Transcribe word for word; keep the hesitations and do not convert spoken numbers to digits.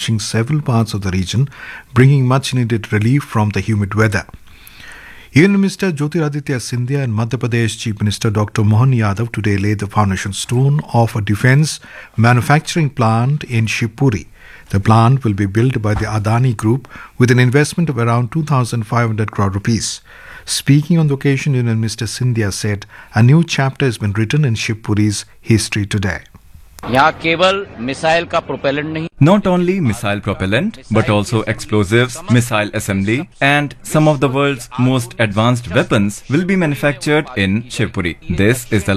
reaching several parts of the region, bringing much-needed relief from the humid weather. Union Minister Jyotiraditya Scindia and Madhya Pradesh Chief Minister Doctor Mohan Yadav today laid the foundation stone of a defence manufacturing plant in Shivpuri. The plant will be built by the Adani Group with an investment of around two thousand five hundred crore rupees. Speaking on the occasion, Union Minister Scindia said a new chapter has been written in Shivpuri's history today. यहाँ केवल missile का propellant नहीं, Not only missile propellant, but also explosives, missile assembly, and some of the world's most advanced weapons will be manufactured in Shivpuri. This is the